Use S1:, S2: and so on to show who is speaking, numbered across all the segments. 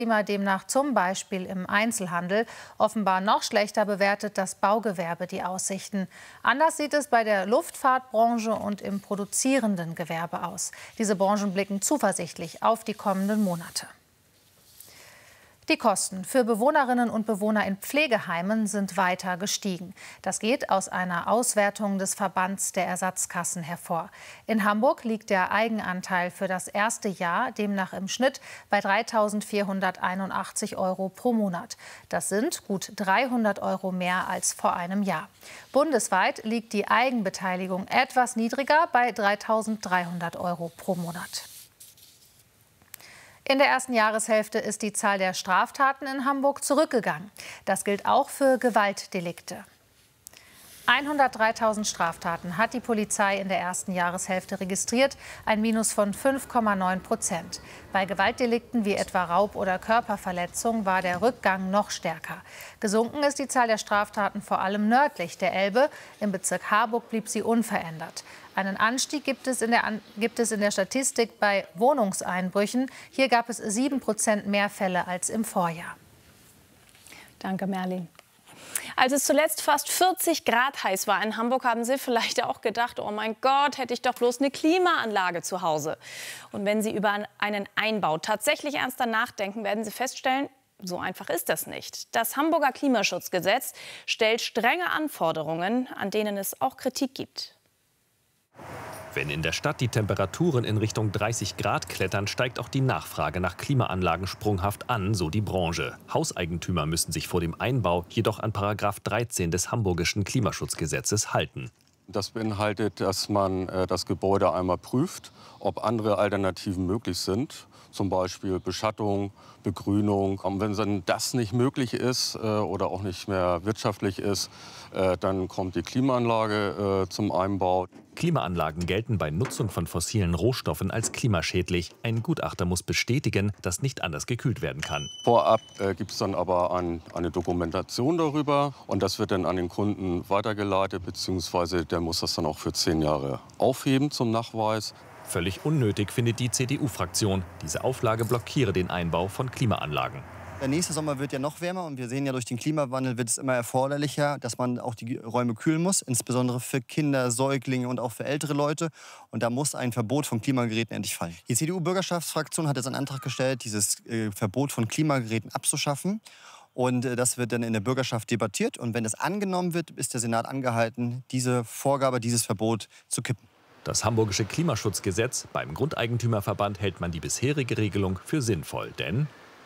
S1: Klima demnach zum Beispiel im Einzelhandel. Offenbar noch schlechter bewertet das Baugewerbe die Aussichten. Anders sieht es bei der Luftfahrtbranche und im produzierenden Gewerbe aus. Diese Branchen blicken zuversichtlich auf die kommenden Monate. Die Kosten für Bewohnerinnen und Bewohner in Pflegeheimen sind weiter gestiegen. Das geht aus einer Auswertung des Verbands der Ersatzkassen hervor. In Hamburg liegt der Eigenanteil für das erste Jahr demnach im Schnitt bei 3.481 € pro Monat. Das sind gut 300 € mehr als vor einem Jahr. Bundesweit liegt die Eigenbeteiligung etwas niedriger bei 3.300 € pro Monat. In der ersten Jahreshälfte ist die Zahl der Straftaten in Hamburg zurückgegangen. Das gilt auch für Gewaltdelikte. 103.000 Straftaten hat die Polizei in der ersten Jahreshälfte registriert, ein Minus von 5,9%. Bei Gewaltdelikten wie etwa Raub oder Körperverletzung war der Rückgang noch stärker. Gesunken ist die Zahl der Straftaten vor allem nördlich der Elbe. Im Bezirk Harburg blieb sie unverändert. Einen Anstieg gibt es in der Statistik bei Wohnungseinbrüchen. Hier gab es 7% mehr Fälle als im Vorjahr.
S2: Danke, Merlin. Als es zuletzt fast 40 Grad heiß war in Hamburg, haben Sie vielleicht auch gedacht, oh mein Gott, hätte ich doch bloß eine Klimaanlage zu Hause. Und wenn Sie über einen Einbau tatsächlich ernster nachdenken, werden Sie feststellen, so einfach ist das nicht. Das Hamburger Klimaschutzgesetz stellt strenge Anforderungen, an denen es auch Kritik gibt.
S3: Wenn in der Stadt die Temperaturen in Richtung 30 Grad klettern, steigt auch die Nachfrage nach Klimaanlagen sprunghaft an, so die Branche. Hauseigentümer müssen sich vor dem Einbau jedoch an § 13 des Hamburgischen Klimaschutzgesetzes halten.
S4: Das beinhaltet, dass man das Gebäude einmal prüft, ob andere Alternativen möglich sind. Zum Beispiel Beschattung, Begrünung. Und wenn dann das nicht möglich ist oder auch nicht mehr wirtschaftlich ist, dann kommt die Klimaanlage zum Einbau.
S3: Klimaanlagen gelten bei Nutzung von fossilen Rohstoffen als klimaschädlich. Ein Gutachter muss bestätigen, dass nicht anders gekühlt werden kann.
S4: Vorab gibt es dann aber eine Dokumentation darüber. Und das wird dann an den Kunden weitergeleitet, beziehungsweise der muss das dann auch für 10 Jahre aufheben zum Nachweis.
S3: Völlig unnötig findet die CDU-Fraktion. Diese Auflage blockiere den Einbau von Klimaanlagen.
S5: Der nächste Sommer wird ja noch wärmer und wir sehen ja, durch den Klimawandel wird es immer erforderlicher, dass man auch die Räume kühlen muss, insbesondere für Kinder, Säuglinge und auch für ältere Leute. Und da muss ein Verbot von Klimageräten endlich fallen. Die CDU-Bürgerschaftsfraktion hat jetzt einen Antrag gestellt, dieses Verbot von Klimageräten abzuschaffen. Und das wird dann in der Bürgerschaft debattiert. Und wenn das angenommen wird, ist der Senat angehalten, diese Vorgabe, dieses Verbot zu kippen.
S3: Das Hamburgische Klimaschutzgesetz, beim Grundeigentümerverband hält man die bisherige Regelung für sinnvoll, denn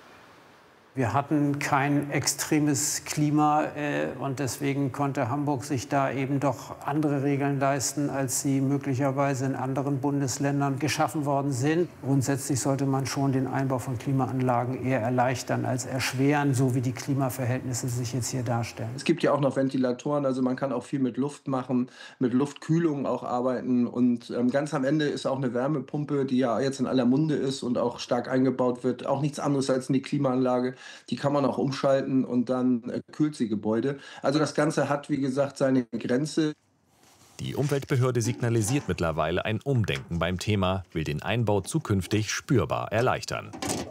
S6: wir hatten kein extremes Klima und deswegen konnte Hamburg sich da eben doch andere Regeln leisten, als sie möglicherweise in anderen Bundesländern geschaffen worden sind. Grundsätzlich sollte man schon den Einbau von Klimaanlagen eher erleichtern als erschweren, so wie die Klimaverhältnisse sich jetzt hier darstellen.
S7: Es gibt ja auch noch Ventilatoren, also man kann auch viel mit Luft machen, mit Luftkühlung auch arbeiten. Und ganz am Ende ist auch eine Wärmepumpe, die ja jetzt in aller Munde ist und auch stark eingebaut wird, auch nichts anderes als eine Klimaanlage. Die kann man auch umschalten und dann kühlt sie Gebäude. Also das Ganze hat, wie gesagt, seine Grenze.
S3: Die Umweltbehörde signalisiert mittlerweile ein Umdenken beim Thema, will den Einbau zukünftig spürbar erleichtern.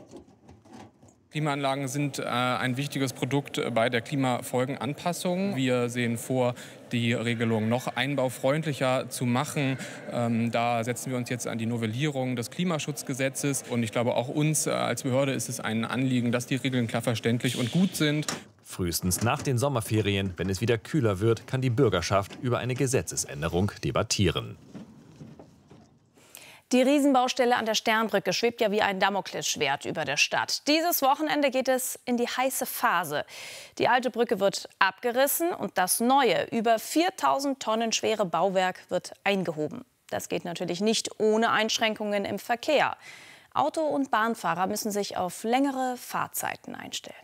S8: Klimaanlagen sind ein wichtiges Produkt bei der Klimafolgenanpassung. Wir sehen vor, die Regelung noch einbaufreundlicher zu machen. Da setzen wir uns jetzt an die Novellierung des Klimaschutzgesetzes. Und ich glaube, auch uns als Behörde ist es ein Anliegen, dass die Regeln klar verständlich und gut sind.
S3: Frühestens nach den Sommerferien, wenn es wieder kühler wird, kann die Bürgerschaft über eine Gesetzesänderung debattieren.
S2: Die Riesenbaustelle an der Sternbrücke schwebt ja wie ein Damoklesschwert über der Stadt. Dieses Wochenende geht es in die heiße Phase. Die alte Brücke wird abgerissen und das neue, über 4.000 Tonnen schwere Bauwerk wird eingehoben. Das geht natürlich nicht ohne Einschränkungen im Verkehr. Auto- und Bahnfahrer müssen sich auf längere Fahrzeiten einstellen.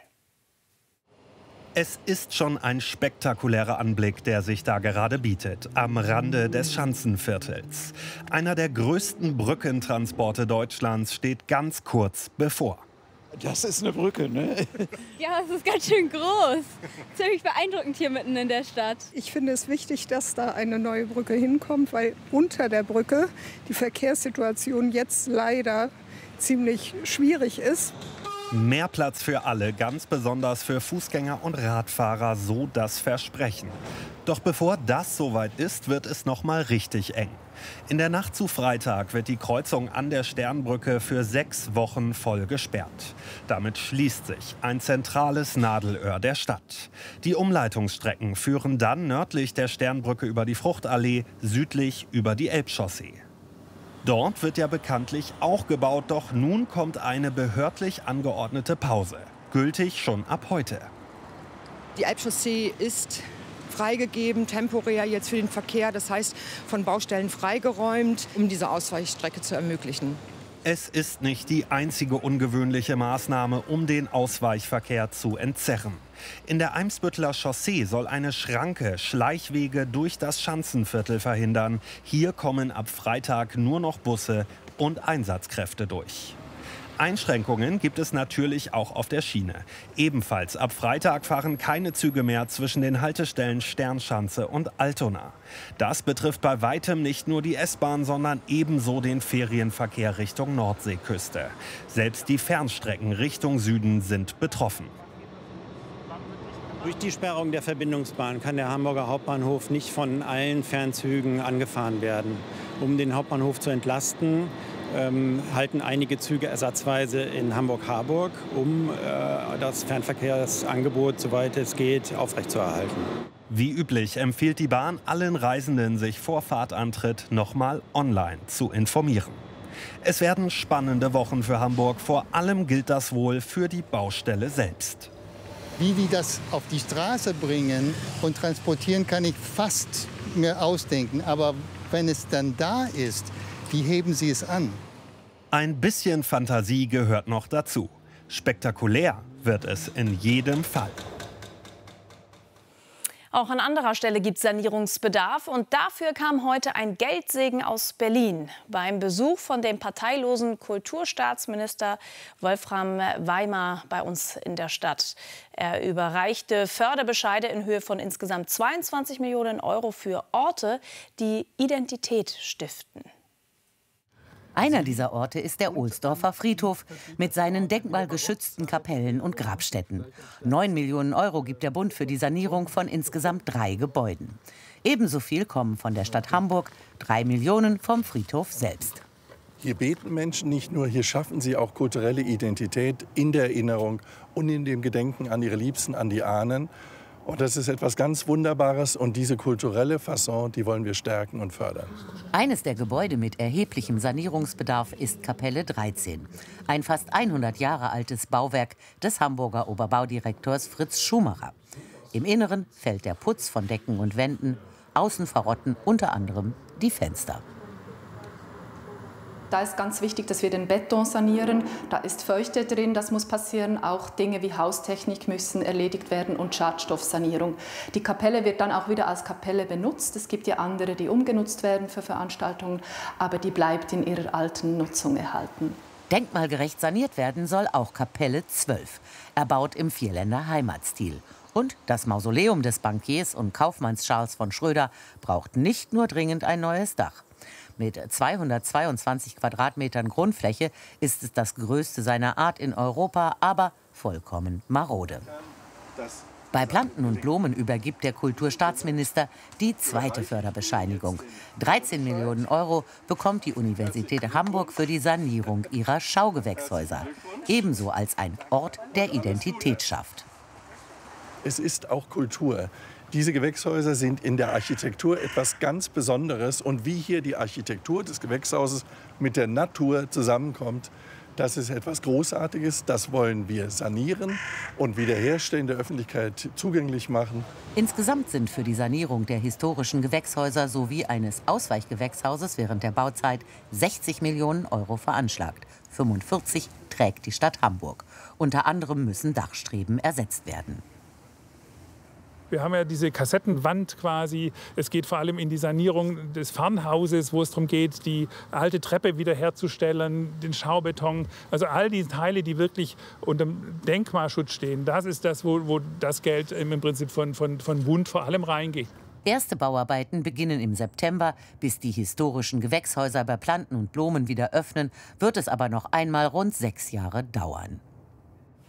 S9: Es ist schon ein spektakulärer Anblick, der sich da gerade bietet, am Rande des Schanzenviertels. Einer der größten Brückentransporte Deutschlands steht ganz kurz bevor.
S10: Das ist eine Brücke, ne?
S11: Ja, es ist ganz schön groß. Ziemlich beeindruckend hier mitten in der Stadt.
S12: Ich finde es wichtig, dass da eine neue Brücke hinkommt, weil unter der Brücke die Verkehrssituation jetzt leider ziemlich schwierig ist.
S9: Mehr Platz für alle, ganz besonders für Fußgänger und Radfahrer, so das Versprechen. Doch bevor das soweit ist, wird es noch mal richtig eng. In der Nacht zu Freitag wird die Kreuzung an der Sternbrücke für 6 Wochen voll gesperrt. Damit schließt sich ein zentrales Nadelöhr der Stadt. Die Umleitungsstrecken führen dann nördlich der Sternbrücke über die Fruchtallee, südlich über die Elbchaussee. Dort wird ja bekanntlich auch gebaut, doch nun kommt eine behördlich angeordnete Pause. Gültig schon ab heute.
S12: Die Elbchaussee ist freigegeben, temporär jetzt für den Verkehr, das heißt von Baustellen freigeräumt, um diese Ausweichstrecke zu ermöglichen.
S9: Es ist nicht die einzige ungewöhnliche Maßnahme, um den Ausweichverkehr zu entzerren. In der Eimsbütteler Chaussee soll eine Schranke Schleichwege durch das Schanzenviertel verhindern. Hier kommen ab Freitag nur noch Busse und Einsatzkräfte durch. Einschränkungen gibt es natürlich auch auf der Schiene. Ebenfalls ab Freitag fahren keine Züge mehr zwischen den Haltestellen Sternschanze und Altona. Das betrifft bei weitem nicht nur die S-Bahn, sondern ebenso den Ferienverkehr Richtung Nordseeküste. Selbst die Fernstrecken Richtung Süden sind betroffen.
S6: Durch die Sperrung der Verbindungsbahn kann der Hamburger Hauptbahnhof nicht von allen Fernzügen angefahren werden. Um den Hauptbahnhof zu entlasten, halten einige Züge ersatzweise in Hamburg-Harburg, um das Fernverkehrsangebot, soweit es geht, aufrechtzuerhalten.
S9: Wie üblich empfiehlt die Bahn allen Reisenden, sich vor Fahrtantritt nochmal online zu informieren. Es werden spannende Wochen für Hamburg. Vor allem gilt das wohl für die Baustelle selbst.
S10: Wie die das auf die Straße bringen und transportieren, kann ich fast mir ausdenken. Aber wenn es dann da ist, wie heben sie es an?
S9: Ein bisschen Fantasie gehört noch dazu. Spektakulär wird es in jedem Fall.
S2: Auch an anderer Stelle gibt es Sanierungsbedarf. Und dafür kam heute ein Geldsegen aus Berlin. Beim Besuch von dem parteilosen Kulturstaatsminister Wolfram Weimar bei uns in der Stadt. Er überreichte Förderbescheide in Höhe von insgesamt 22 Millionen Euro für Orte, die Identität stiften.
S13: Einer dieser Orte ist der Ohlsdorfer Friedhof mit seinen denkmalgeschützten Kapellen und Grabstätten. 9 Millionen Euro gibt der Bund für die Sanierung von insgesamt 3 Gebäuden. Ebenso viel kommen von der Stadt Hamburg, 3 Millionen vom Friedhof selbst.
S14: Hier beten Menschen nicht nur, hier schaffen sie auch kulturelle Identität in der Erinnerung und in dem Gedenken an ihre Liebsten, an die Ahnen. Und das ist etwas ganz Wunderbares und diese kulturelle Fasson, die wollen wir stärken und fördern.
S13: Eines der Gebäude mit erheblichem Sanierungsbedarf ist Kapelle 13. Ein fast 100 Jahre altes Bauwerk des Hamburger Oberbaudirektors Fritz Schumacher. Im Inneren fällt der Putz von Decken und Wänden, außen verrotten unter anderem die Fenster.
S15: Da ist ganz wichtig, dass wir den Beton sanieren. Da ist Feuchte drin, das muss passieren. Auch Dinge wie Haustechnik müssen erledigt werden und Schadstoffsanierung. Die Kapelle wird dann auch wieder als Kapelle benutzt. Es gibt ja andere, die umgenutzt werden für Veranstaltungen, aber die bleibt in ihrer alten Nutzung erhalten.
S13: Denkmalgerecht saniert werden soll auch Kapelle 12, erbaut im Vierländer Heimatstil. Und das Mausoleum des Bankiers und Kaufmanns Charles von Schröder braucht nicht nur dringend ein neues Dach. Mit 222 Quadratmetern Grundfläche ist es das größte seiner Art in Europa, aber vollkommen marode. Bei Planten und Blumen übergibt der Kulturstaatsminister die zweite Förderbescheinigung. 13 Millionen Euro bekommt die Universität Hamburg für die Sanierung ihrer Schaugewächshäuser. Ebenso als ein Ort der Identität schafft.
S14: Es ist auch Kultur. Diese Gewächshäuser sind in der Architektur etwas ganz Besonderes. Und wie hier die Architektur des Gewächshauses mit der Natur zusammenkommt, das ist etwas Großartiges. Das wollen wir sanieren und wiederherstellen, der Öffentlichkeit zugänglich machen.
S13: Insgesamt sind für die Sanierung der historischen Gewächshäuser sowie eines Ausweichgewächshauses während der Bauzeit 60 Millionen Euro veranschlagt. 45 trägt die Stadt Hamburg. Unter anderem müssen Dachstreben ersetzt werden.
S16: Wir haben ja diese Kassettenwand quasi. Es geht vor allem in die Sanierung des Farnhauses, wo es darum geht, die alte Treppe wiederherzustellen, den Schaubeton. Also all die Teile, die wirklich unter dem Denkmalschutz stehen. Das ist das, wo das Geld im Prinzip von Bund vor allem reingeht.
S13: Erste Bauarbeiten beginnen im September. Bis die historischen Gewächshäuser bei Planten und Blumen wieder öffnen, wird es aber noch einmal rund 6 Jahre dauern.